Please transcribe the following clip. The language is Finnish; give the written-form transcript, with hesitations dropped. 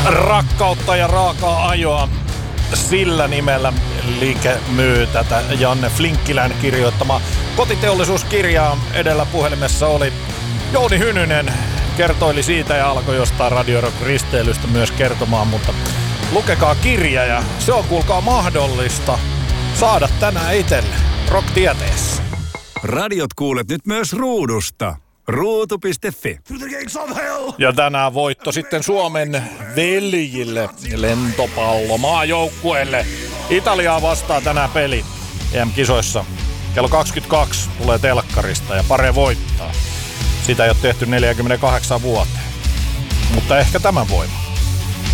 Rakkautta ja raakaa ajoa. Sillä nimellä liike myy tätä Janne Flinkkilän kirjoittamaa kotiteollisuuskirjaa. Edellä puhelimessa oli Jouni Hynynen. Kertoili siitä ja alkoi jostain Radio Rock-risteilystä myös kertomaan, mutta lukekaa kirja ja se on kuulkaa mahdollista saada tänään itselle Rock-tieteessä. Radiot kuulet nyt myös ruudusta. Ruutu.fi. Ja tänään voitto sitten Suomen veljille lentopallomaajoukkueelle. Italiaa vastaa tänään peli EM-kisoissa. Kello 22 tulee telkkarista ja pare voittaa. Sitä ei ole tehty 48 vuoteen. Mutta ehkä tämän voima.